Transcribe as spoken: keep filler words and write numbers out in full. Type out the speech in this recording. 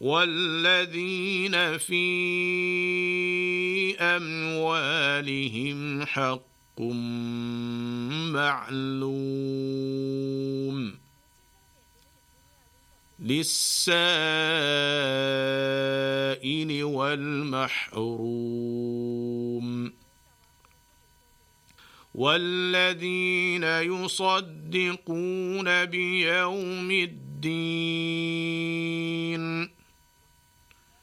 والذين في أموالهم حق معلوم للسائل والمحروم والذين يصدقون بيوم الدين